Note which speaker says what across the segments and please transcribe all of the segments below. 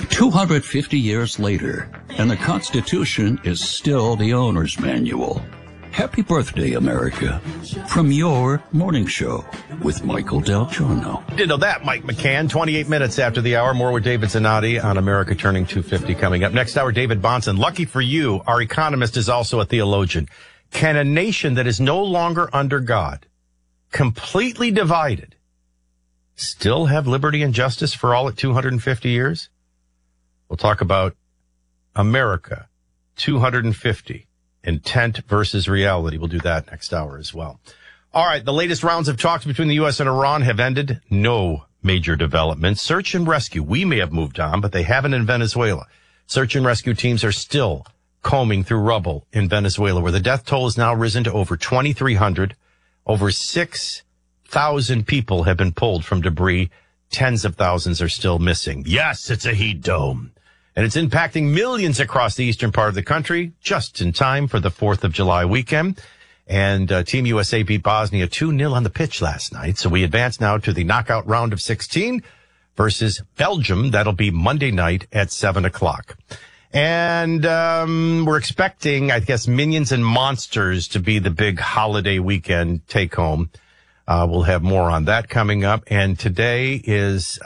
Speaker 1: 250 years later, and the Constitution is still the owner's manual. Happy birthday, America, from your morning show with Michael Del Giorno.
Speaker 2: Didn't know that, Mike McCann. 28 minutes after the hour. More with David Zanotti on America Turning 250 coming up. Next hour, David Bahnsen. Lucky for you, our economist is also a theologian. Can a nation that is no longer under God, completely divided, still have liberty and justice for all at 250 years? We'll talk about America 250. Intent versus reality. We'll do that next hour as well. All right. The latest rounds of talks between the U.S. and Iran have ended. No major developments. Search and rescue. We may have moved on, but they haven't in Venezuela. Search and rescue teams are still combing through rubble in Venezuela, where the death toll has now risen to over 2,300. Over 6,000 people have been pulled from debris. Tens of thousands are still missing. Yes, it's a heat dome. And it's impacting millions across the eastern part of the country, just in time for the 4th of July weekend. And Team USA beat Bosnia 2-0 on the pitch last night. So we advance now to the knockout round of 16 versus Belgium. That'll be Monday night at 7 o'clock. And we're expecting, I guess, Minions and Monsters to be the big holiday weekend take home. We'll have more on that coming up. And today is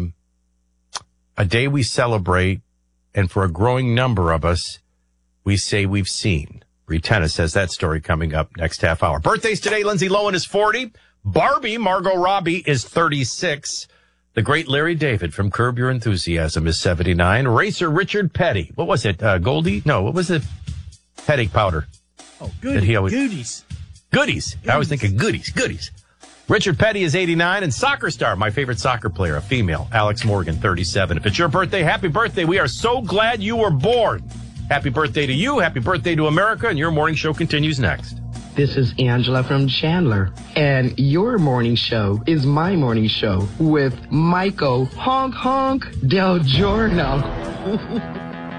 Speaker 2: a day we celebrate. And for a growing number of us, we say we've seen. Bree Tennis has that story coming up next half hour. Birthdays today, Lindsay Lohan is 40. Barbie, Margot Robbie, is 36. The great Larry David from Curb Your Enthusiasm is 79. Racer Richard Petty. What was it? Goldie? No, what was the headache powder?
Speaker 3: Oh, goodies.
Speaker 2: Goodies. I always think of goodies. Richard Petty is 89, and soccer star, my favorite soccer player, a female, Alex Morgan, 37. If it's your birthday, happy birthday. We are so glad you were born. Happy birthday to you. Happy birthday to America, and your morning show continues next.
Speaker 4: This is Angela from Chandler, and your morning show is my morning show with Michael Honk Honk Del Giorno.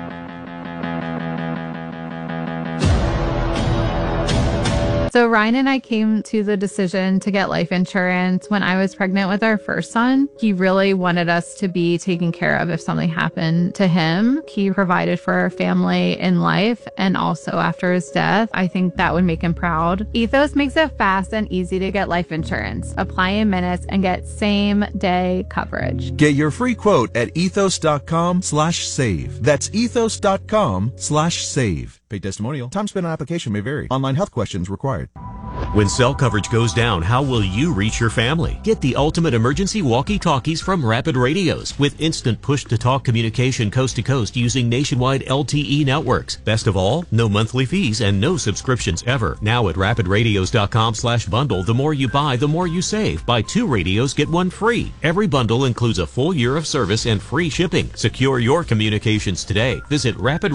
Speaker 5: So Ryan and I came to the decision to get life insurance when I was pregnant with our first son. He really wanted us to be taken care of if something happened to him. He provided for our family in life and also after his death. I think that would make him proud. Ethos makes it fast and easy to get life insurance. Apply in minutes and get same day coverage.
Speaker 6: Get your free quote at ethos.com/save. That's ethos.com/save. Paid testimonial. Time spent on application may vary. Online health questions required.
Speaker 7: When cell coverage goes down, how will you reach your family? Get the ultimate emergency walkie-talkies from Rapid Radios with instant push-to-talk communication coast to coast using nationwide LTE networks. Best of all, no monthly fees and no subscriptions ever. Now at rapidradios.com/bundle, the more you buy, the more you save. Buy 2 radios, get 1 free. Every bundle includes a full year of service and free shipping. Secure your communications today. Visit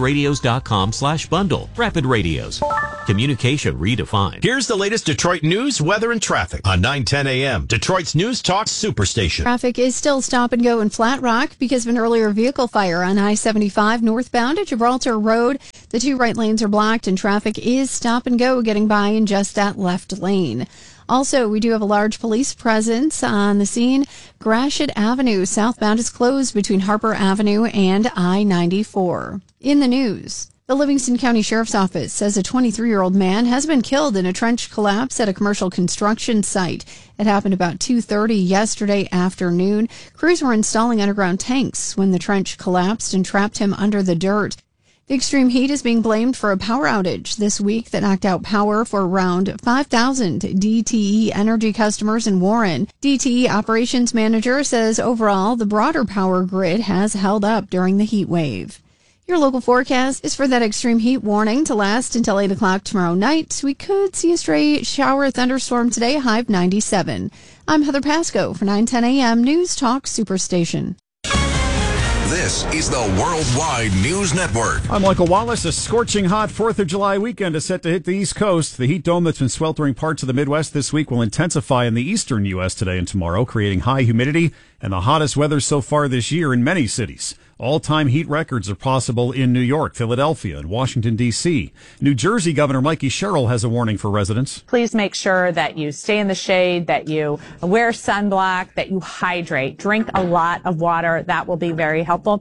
Speaker 7: rapidradios.com/bundle. Rapid Radios. Communication redefined.
Speaker 2: Here's the latest Detroit news, weather, and traffic on 9:10 a.m. Detroit's News Talk Superstation.
Speaker 8: Traffic is still stop and go in Flat Rock because of an earlier vehicle fire on I-75 northbound at Gibraltar Road. The 2 right lanes are blocked and traffic is stop and go getting by in just that left lane. Also, we do have a large police presence on the scene. Gratiot Avenue southbound is closed between Harper Avenue and I-94. In the news, the Livingston County Sheriff's Office says a 23-year-old man has been killed in a trench collapse at a commercial construction site. It happened about 2:30 yesterday afternoon. Crews were installing underground tanks when the trench collapsed and trapped him under the dirt. The extreme heat is being blamed for a power outage this week that knocked out power for around 5,000 DTE Energy customers in Warren. DTE operations manager says overall the broader power grid has held up during the heat wave. Your local forecast is for that extreme heat warning to last until 8 o'clock tomorrow night. We could see a stray shower thunderstorm today, high of 97. I'm Heather Pasco for 9:10 a.m. News Talk Superstation.
Speaker 9: This is the Worldwide News Network.
Speaker 10: I'm Michael Wallace. A scorching hot 4th of July weekend is set to hit the East Coast. The heat dome that's been sweltering parts of the Midwest this week will intensify in the eastern U.S. today and tomorrow, creating high humidity and the hottest weather so far this year in many cities. All-time heat records are possible in New York, Philadelphia, and Washington, D.C. New Jersey Governor Mikey Sherrill has a warning for residents.
Speaker 11: Please make sure that you stay in the shade, that you wear sunblock, that you hydrate. Drink a lot of water. That will be very helpful.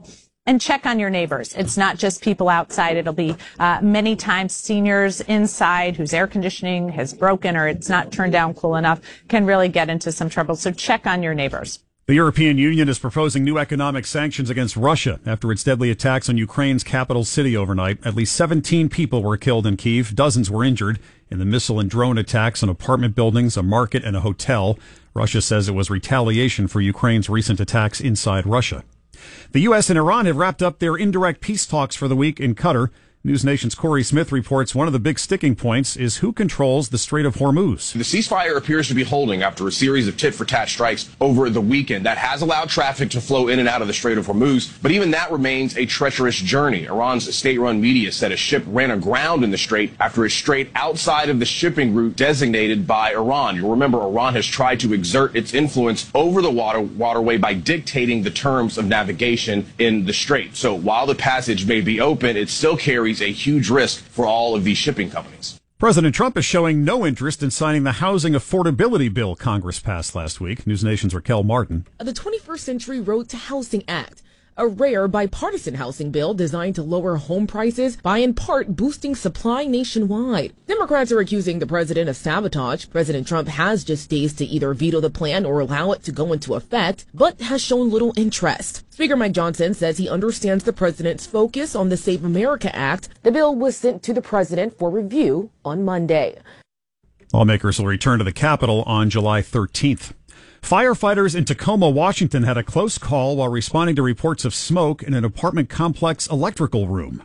Speaker 11: And check on your neighbors. It's not just people outside. It'll be many times seniors inside whose air conditioning has broken or it's not turned down cool enough can really get into some trouble. So check on your neighbors.
Speaker 10: The European Union is proposing new economic sanctions against Russia after its deadly attacks on Ukraine's capital city overnight. At least 17 people were killed in Kyiv. Dozens were injured in the missile and drone attacks on apartment buildings, a market, and a hotel. Russia says it was retaliation for Ukraine's recent attacks inside Russia. The U.S. and Iran have wrapped up their indirect peace talks for the week in Qatar. News Nation's Corey Smith reports one of the big sticking points is who controls the Strait of Hormuz.
Speaker 12: The ceasefire appears to be holding after a series of tit-for-tat strikes over the weekend. That has allowed traffic to flow in and out of the Strait of Hormuz, but even that remains a treacherous journey. Iran's state-run media said a ship ran aground in the strait after it strayed outside of the shipping route designated by Iran. You'll remember Iran has tried to exert its influence over the waterway by dictating the terms of navigation in the strait. So while the passage may be open, it still carries a huge risk for all of these shipping companies.
Speaker 10: President Trump is showing no interest in signing the housing affordability bill Congress passed last week. News Nation's Raquel Martin.
Speaker 13: The 21st Century Road to Housing Act, a rare bipartisan housing bill designed to lower home prices by in part boosting supply nationwide. Democrats are accusing the president of sabotage. President Trump has just days to either veto the plan or allow it to go into effect, but has shown little interest. Speaker Mike Johnson says he understands the president's focus on the Save America Act. The bill was sent to the president for review on Monday.
Speaker 10: Lawmakers will return to the Capitol on July 13th. Firefighters in Tacoma, Washington had a close call while responding to reports of smoke in an apartment complex electrical room.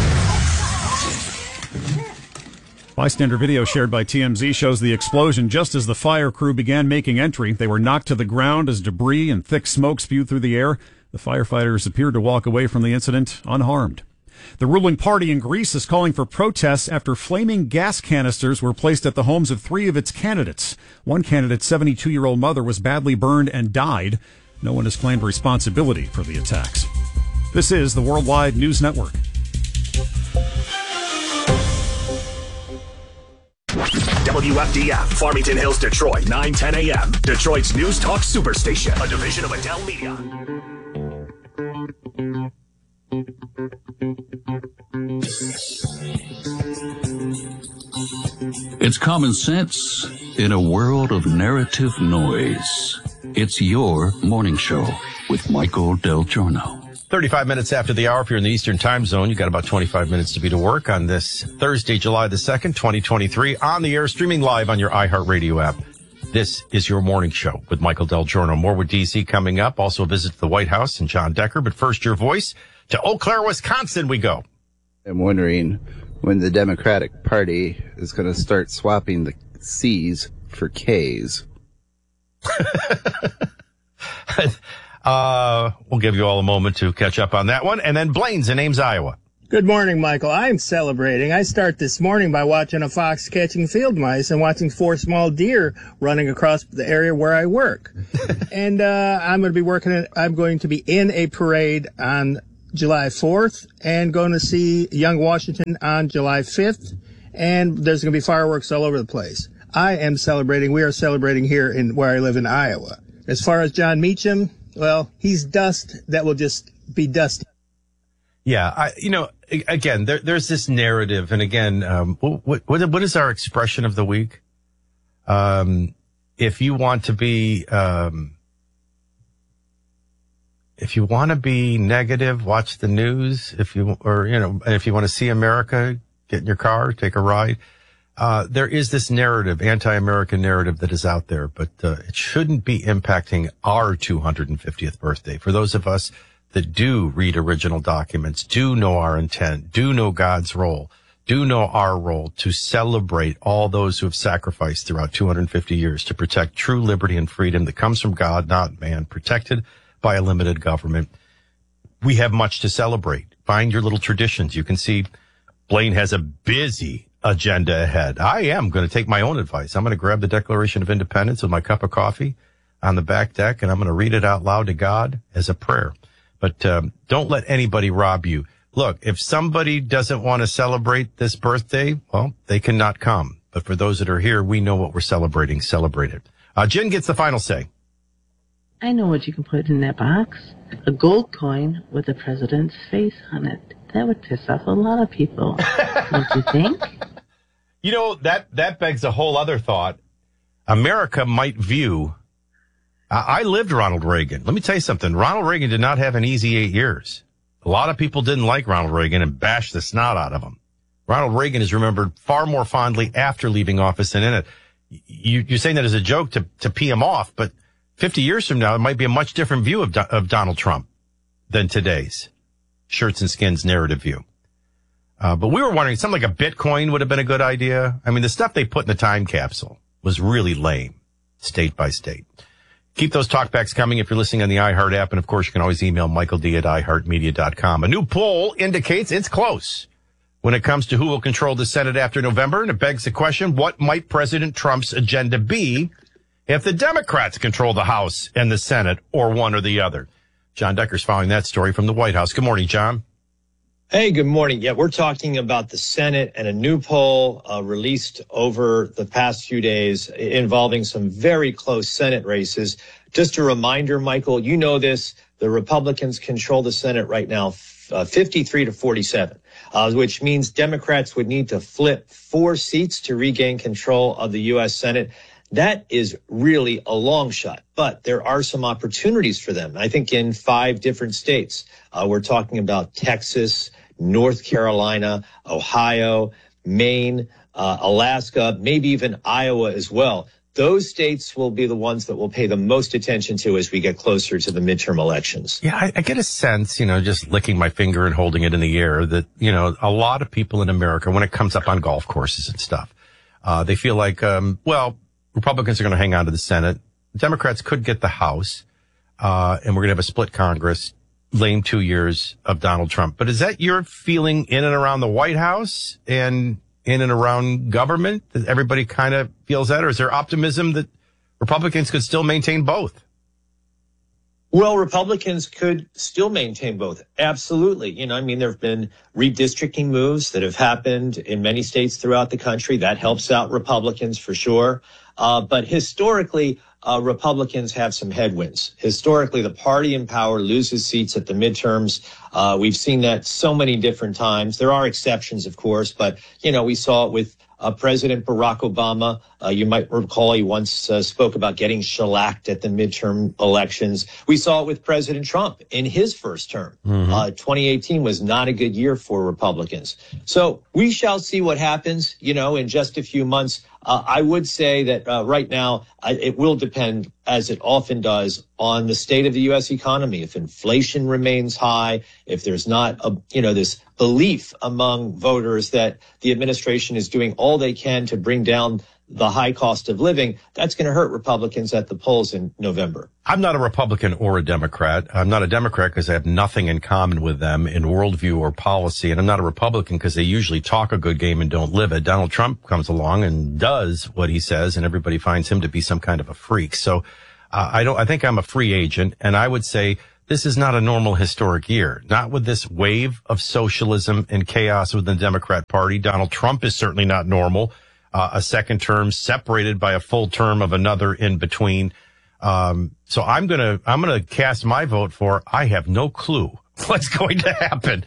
Speaker 10: Bystander video shared by TMZ shows the explosion just as the fire crew began making entry. They were knocked to the ground as debris and thick smoke spewed through the air. The firefighters appeared to walk away from the incident unharmed. The ruling party in Greece is calling for protests after flaming gas canisters were placed at the homes of 3 of its candidates. One candidate's 72-year-old mother was badly burned and died. No one has claimed responsibility for the attacks. This is the Worldwide News Network.
Speaker 14: WFDF, Farmington Hills, Detroit, 9:10 a.m. Detroit's News Talk Superstation, a division of Adele Media.
Speaker 1: It's common sense in a world of narrative noise. It's your morning show with Michael Del Giorno.
Speaker 2: 35 minutes after the hour. If you're in the Eastern time zone, you got about 25 minutes to be to work on this Thursday, July the 2nd, 2023, on the air, streaming live on your iHeartRadio app. This is your morning show with Michael Del Giorno. More with DC coming up. Also a visit to the White House and John Decker. But first, your voice. To Eau Claire, Wisconsin we go.
Speaker 15: I'm wondering when the Democratic Party is going to start swapping the C's for K's.
Speaker 2: We'll give you all a moment to catch up on that one. And then Blaine's in Ames, Iowa.
Speaker 3: Good morning, Michael. I'm celebrating. I start this morning by watching a fox catching field mice and watching 4 small deer running across the area where I work. And I'm going to be in a parade on July 4th and going to see Young Washington on July 5th. And there's going to be fireworks all over the place. I am celebrating. We are celebrating here where I live in Iowa. As far as John Meacham, well, he's dust that will just be dust.
Speaker 2: Yeah, again, there's this narrative, and again, what is our expression of the week? If you want to be negative, watch the news. If you want to see America, get in your car, take a ride. There is this narrative, anti-American narrative that is out there, but it shouldn't be impacting our 250th birthday. For those of us that do read original documents, do know our intent, do know God's role, do know our role to celebrate all those who have sacrificed throughout 250 years to protect true liberty and freedom that comes from God, not man, protected by a limited government. We have much to celebrate. Find your little traditions. You can see Blaine has a busy agenda ahead. I am going to take my own advice. I'm going to grab the Declaration of Independence with my cup of coffee on the back deck, and I'm going to read it out loud to God as a prayer. But don't let anybody rob you. Look, if somebody doesn't want to celebrate this birthday, well, they cannot come. But for those that are here, we know what we're celebrating. Celebrate it. Jen gets the final say.
Speaker 16: I know what you can put in that box. A gold coin with the president's face on it. That would piss off a lot of people. Don't you think?
Speaker 2: You know, that begs a whole other thought. America might view... I lived Ronald Reagan. Let me tell you something. Ronald Reagan did not have an easy 8 years. A lot of people didn't like Ronald Reagan and bashed the snot out of him. Ronald Reagan is remembered far more fondly after leaving office than in it. You're saying that as a joke to pee him off, but 50 years from now, it might be a much different view of Donald Trump than today's shirts and skins narrative view. But we were wondering, something like a Bitcoin would have been a good idea. I mean, the stuff they put in the time capsule was really lame, state by state. Keep those talkbacks coming if you're listening on the iHeart app. And, of course, you can always email michaeld@iheartmedia.com. A new poll indicates it's close when it comes to who will control the Senate after November. And it begs the question, what might President Trump's agenda be if the Democrats control the House and the Senate, or one or the other? John Decker's following that story from the White House. Good morning, John.
Speaker 17: Hey, good morning. Yeah, we're talking about the Senate and a new poll released over the past few days involving some very close Senate races. Just a reminder, Michael, you know this, the Republicans control the Senate right now 53 to 47, which means Democrats would need to flip 4 seats to regain control of the U.S. Senate. That is really a long shot, but there are some opportunities for them. I think in 5 different states, we're talking about Texas, North Carolina, Ohio, Maine, Alaska, maybe even Iowa as well. Those states will be the ones that we'll pay the most attention to as we get closer to the midterm elections.
Speaker 2: Yeah, I get a sense, just licking my finger and holding it in the air that, a lot of people in America, when it comes up on golf courses and stuff, they feel like, Republicans are going to hang on to the Senate. Democrats could get the House, and we're going to have a split Congress. Lame 2 years of Donald Trump. But is that your feeling in and around the White House and in and around government? That everybody kind of feels that? Or is there optimism that Republicans could still maintain both?
Speaker 17: Well, Republicans could still maintain both. Absolutely. There have been redistricting moves that have happened in many states throughout the country. That helps out Republicans for sure. But historically, Republicans have some headwinds. Historically, the party in power loses seats at the midterms. We've seen that so many different times. There are exceptions, of course, but, we saw it with President Barack Obama. You might recall he once spoke about getting shellacked at the midterm elections. We saw it with President Trump in his first term. 2018 was not a good year for Republicans. So we shall see what happens, in just a few months. I would say that right now it will depend, as it often does, on the state of the U.S. economy. If inflation remains high, if there's not this belief among voters that the administration is doing all they can to bring down the high cost of living, that's going to hurt Republicans at the polls in November.
Speaker 2: I'm not a Republican or a Democrat. I'm not a Democrat because I have nothing in common with them in worldview or policy. And I'm not a Republican because they usually talk a good game and don't live it. Donald Trump comes along and does what he says, and everybody finds him to be some kind of a freak. So I think I'm a free agent, and I would say this is not a normal historic year, not with this wave of socialism and chaos within the Democrat Party. Donald Trump is certainly not normal. A second term separated by a full term of another in between. So I'm going to cast my vote for, I have no clue what's going to happen,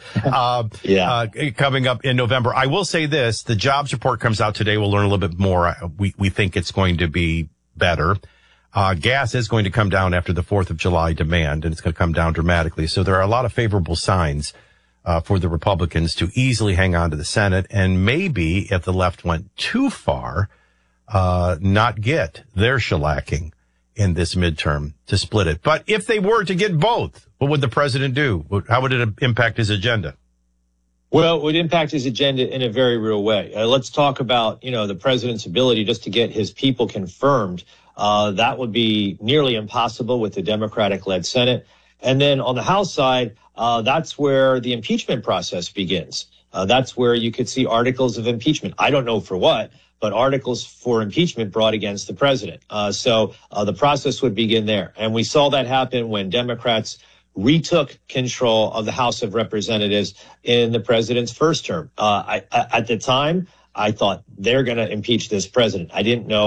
Speaker 2: coming up in November. I will say this, the jobs report comes out today. We'll learn a little bit more. We think it's going to be better. Gas is going to come down after the 4th of July demand, and it's going to come down dramatically. So there are a lot of favorable signs for the Republicans to easily hang on to the Senate, and maybe if the left went too far, not get their shellacking in this midterm to split it. But if they were to get both, what would the president do? How would it impact his agenda?
Speaker 17: Well, it would impact his agenda in a very real way. Let's talk about, the president's ability just to get his people confirmed. That would be nearly impossible with the Democratic-led Senate. And then on the House side, that's where the impeachment process begins. That's where you could see articles of impeachment. I don't know for what, but articles for impeachment brought against the president. So the process would begin there. And we saw that happen when Democrats retook control of the House of Representatives in the president's first term. At the time, I thought they're going to impeach this president. I didn't know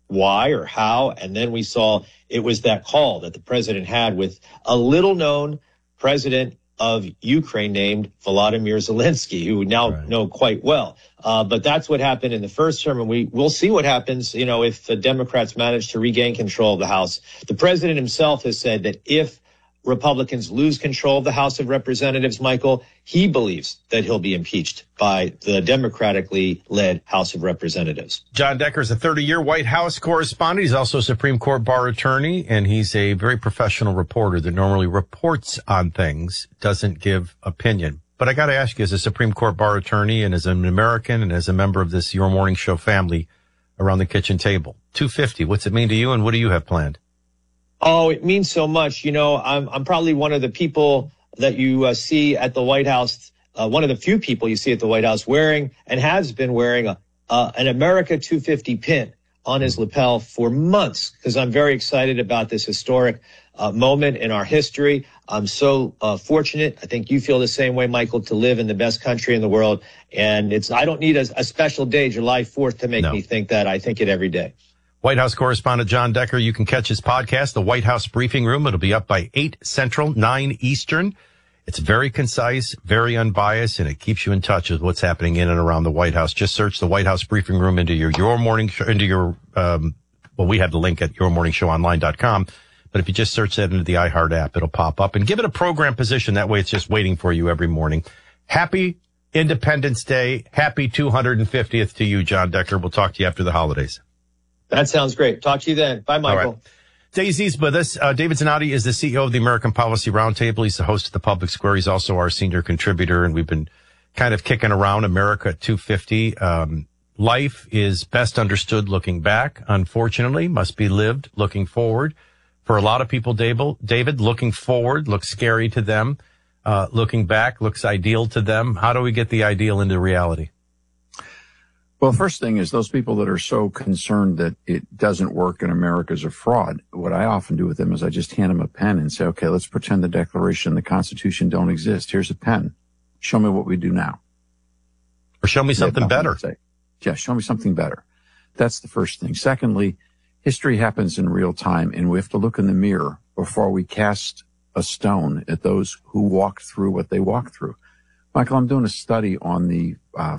Speaker 17: why or how. And then we saw it was that call that the president had with a little known president of Ukraine named Volodymyr Zelensky, who we now know quite well. But that's what happened in the first term, and we'll see what happens, if the Democrats manage to regain control of the House. The president himself has said that if Republicans lose control of the House of Representatives, Michael, he believes that he'll be impeached by the democratically led House of Representatives.
Speaker 2: John Decker is a 30-year White House correspondent. He's also a Supreme Court bar attorney, and he's a very professional reporter that normally reports on things, doesn't give opinion. But I got to ask you, as a Supreme Court bar attorney and as an American and as a member of this Your Morning Show family around the kitchen table, 250, what's it mean to you, and what do you have planned?
Speaker 17: Oh, it means so much. I'm probably one of the people that you see at the White House, one of the few people you see at the White House wearing and has been wearing an America 250 pin on his lapel for months, because I'm very excited about this historic moment in our history. I'm so fortunate. I think you feel the same way, Michael, to live in the best country in the world. And I don't need a special day, July 4th, to make me think that. I think it every day.
Speaker 2: White House correspondent John Decker, you can catch his podcast, The White House Briefing Room. It'll be up by 8 Central, 9 Eastern. It's very concise, very unbiased, and it keeps you in touch with what's happening in and around the White House. Just search the White House Briefing Room into your morning show, we have the link at yourmorningshowonline.com. But if you just search that into the iHeart app, it'll pop up, and give it a program position. That way it's just waiting for you every morning. Happy Independence Day. Happy 250th to you, John Decker. We'll talk to you after the holidays.
Speaker 17: That sounds great. Talk to you then. Bye, Michael.
Speaker 2: Right. Daisy's with us. David Zanotti is the CEO of the American Policy Roundtable. He's the host of the Public Square. He's also our senior contributor, and we've been kind of kicking around America at 250. Life is best understood looking back, unfortunately, must be lived looking forward. For a lot of people, David, looking forward looks scary to them. Looking back looks ideal to them. How do we get the ideal into reality?
Speaker 18: Well, the first thing is those people that are so concerned that it doesn't work and America's a fraud. What I often do with them is I just hand them a pen and say, okay, let's pretend the Declaration and the Constitution don't exist. Here's a pen. Show me what we do now.
Speaker 2: Or show me something better.
Speaker 18: Yeah, show me something better. That's the first thing. Secondly, history happens in real time, and we have to look in the mirror before we cast a stone at those who walked through what they walked through. Michael, I'm doing a study on the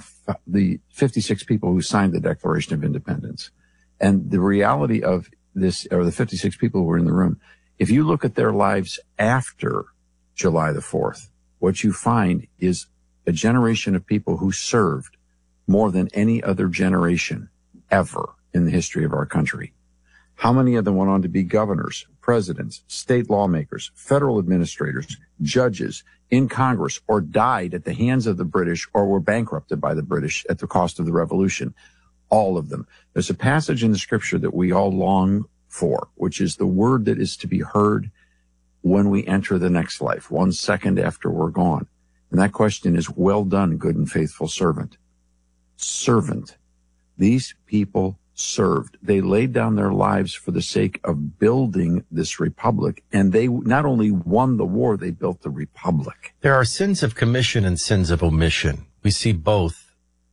Speaker 18: 56 people who signed the Declaration of Independence. And the reality of this, or the 56 people who were in the room, if you look at their lives after July the 4th, what you find is a generation of people who served more than any other generation ever in the history of our country. How many of them went on to be governors, presidents, state lawmakers, federal administrators, judges in Congress, or died at the hands of the British or were bankrupted by the British at the cost of the Revolution? All of them. There's a passage in the scripture that we all long for, which is the word that is to be heard when we enter the next life, 1 second after we're gone. And that question is, well done, good and faithful servant. Servant. These people served. They laid down their lives for the sake of building this republic. And they not only won the war, they built the republic.
Speaker 2: There are sins of commission and sins of omission. We see both